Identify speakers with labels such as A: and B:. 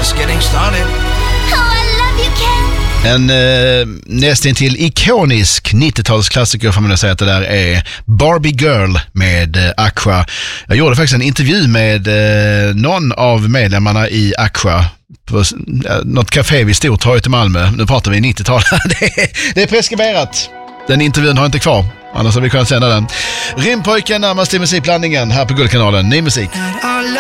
A: just getting started.
B: Oh, I love you, Ken.
C: En nästintill ikonisk 90-talsklassiker får man säga att det där är Barbie Girl med Aqua. Jag gjorde faktiskt en intervju med någon av medlemmarna i Aqua på något café vid Stortorget i Malmö. Nu pratar vi 90-tal. Det är preskriberat. Den intervjun har inte kvar. Annars har vi kunnat sända den. Rimpojken närmast i musikblandningen här på Guldkanalen. Ny musik.